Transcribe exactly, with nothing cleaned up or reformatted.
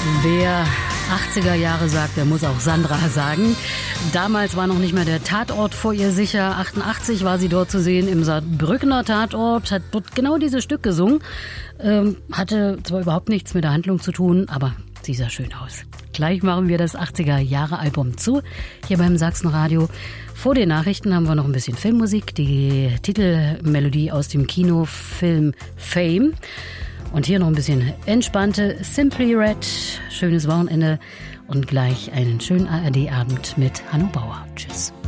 Wer achtziger Jahre sagt, der muss auch Sandra sagen. Damals war noch nicht mehr der Tatort vor ihr sicher. achtundachtzig war sie dort zu sehen im Saarbrückener Tatort, hat dort genau dieses Stück gesungen. Ähm, hatte zwar überhaupt nichts mit der Handlung zu tun, aber sie sah schön aus. Gleich machen wir das achtziger-Jahre-Album zu, hier beim Sachsenradio. Vor den Nachrichten haben wir noch ein bisschen Filmmusik, die Titelmelodie aus dem Kinofilm Fame. Und hier noch ein bisschen entspannte Simply Red. Schönes Wochenende und gleich einen schönen A R D-Abend mit Hanno Bauer. Tschüss.